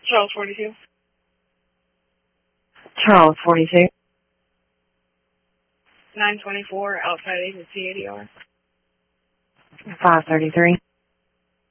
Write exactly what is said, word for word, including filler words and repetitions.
Charles forty-two. Charles forty-two. nine twenty-four outside agency A D R. five thirty-three.